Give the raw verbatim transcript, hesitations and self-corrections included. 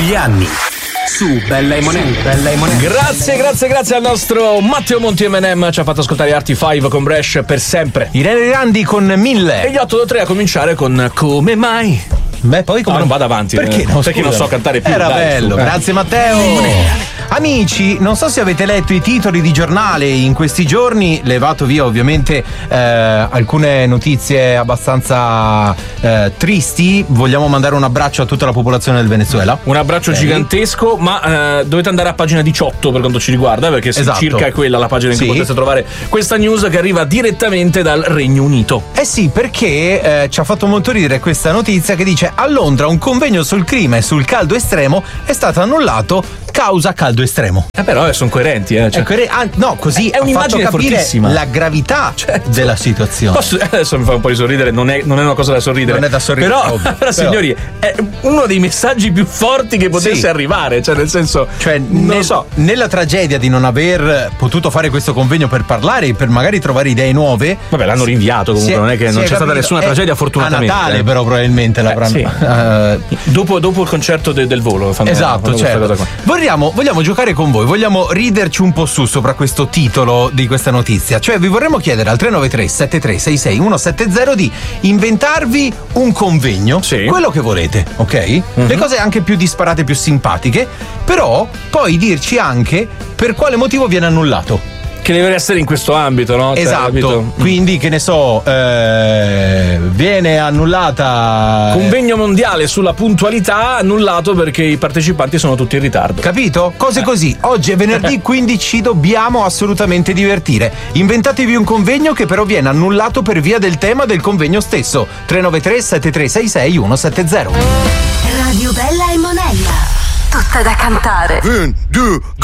Gli anni su Bella e Monella. Bella e Monella. Grazie, grazie, grazie al nostro Matteo Monti M and M. Ci ha fatto ascoltare Arti cinque con Brescia per sempre. Irene Randi con Mille. E gli otto tre a cominciare con Come mai? Beh, poi come no, non vado avanti. Perché? No, perché non so cantare più. Era dai, bello, su. grazie Matteo. Amici, non so se avete letto i titoli di giornale in questi giorni, levato via ovviamente eh, alcune notizie abbastanza eh, tristi. Vogliamo mandare un abbraccio a tutta la popolazione del Venezuela. Un abbraccio okay. gigantesco, ma eh, dovete andare a pagina diciotto per quanto ci riguarda, perché esatto. circa è quella la pagina in cui sì. potete trovare questa news che arriva direttamente dal Regno Unito. Eh sì, perché eh, ci ha fatto molto ridere questa notizia che dice: a Londra un convegno sul clima e sul caldo estremo è stato annullato causa caldo estremo. Eh però sono coerenti, eh. Cioè. È coer- ah, no, così è un'immagine ha fatto capire fortissima. La gravità certo. della situazione. Posso, adesso mi fa un po' di sorridere, non è, non è una cosa da sorridere. Non è da sorridere. Però, ovvio, però, signori, è uno dei messaggi più forti che potesse sì. arrivare. Cioè, nel senso, cioè, non nel, lo so. Nella tragedia di non aver potuto fare questo convegno per parlare e per magari trovare idee nuove. Vabbè, l'hanno rinviato comunque, è, non è che non c'è capito. stata nessuna è tragedia, fortunatamente. A Natale, però, probabilmente l'avranno. Eh, sì. uh, dopo, dopo il concerto de, del volo. Fanno, esatto, fanno certo. cosa qua. Vogliamo, vogliamo giocare con voi, vogliamo riderci un po' su sopra questo titolo di questa notizia. Cioè, vi vorremmo chiedere al tre nove tre sette tre sei sei uno sette zero di inventarvi un convegno, sì. quello che volete, ok? Mm-hmm. Le cose anche più disparate, più simpatiche, però poi dirci anche per quale motivo viene annullato. Che deve essere in questo ambito, no? Esatto, cioè, quindi che ne so, eh, viene annullata convegno mondiale sulla puntualità annullato perché i partecipanti sono tutti in ritardo. Capito? Cose eh. così. Oggi è venerdì, quindi ci dobbiamo assolutamente divertire. Inventatevi un convegno che però viene annullato per via del tema del convegno stesso. tre nove tre sette tre sei sei uno sette zero. Radio Bella e Monella. Tutta da cantare. Un, due,